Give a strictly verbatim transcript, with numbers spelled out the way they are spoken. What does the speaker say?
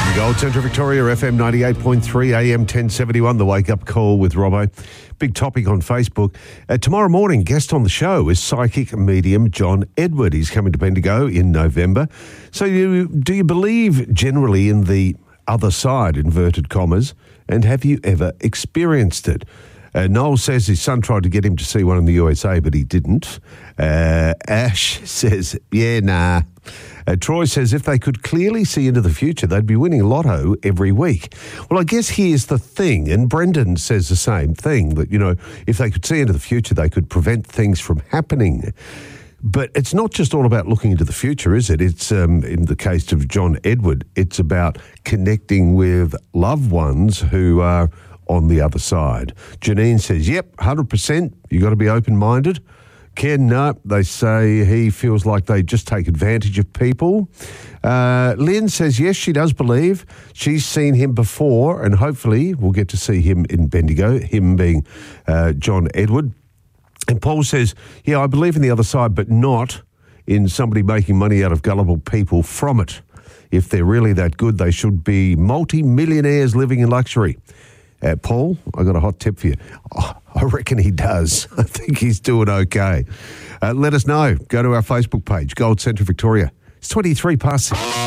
Gold Central Victoria, F M ninety-eight point three, A M ten seventy-one, the wake-up call with Robbo. Big topic on Facebook. Uh, tomorrow morning, guest on the show is psychic medium John Edward. He's coming to Bendigo in November. So you, do you believe generally in the other side, inverted commas, and have you ever experienced it? Uh, Noel says his son tried to get him to see one in the U S A, but he didn't. Uh, Ash says, yeah, nah. Uh, Troy says if they could clearly see into the future, they'd be winning lotto every week. Well, I guess here's the thing, and Brendan says the same thing, that, you know, if they could see into the future, they could prevent things from happening. But it's not just all about looking into the future, is it? It's, um, in the case of John Edward, it's about connecting with loved ones who are on the other side. Janine says, yep, one hundred percent, you got to be open-minded. Ken, no, they say he feels like they just take advantage of people. Uh, Lynn says, yes, she does believe. She's seen him before, and hopefully we'll get to see him in Bendigo, him being uh, John Edward. And Paul says, yeah, I believe in the other side, but not in somebody making money out of gullible people from it. If they're really that good, they should be multi-millionaires living in luxury. Uh, Paul, I got a hot tip for you. Oh, I reckon he does. I think he's doing okay. Uh, let us know. Go to our Facebook page, Gold Central Victoria. It's twenty-three past six.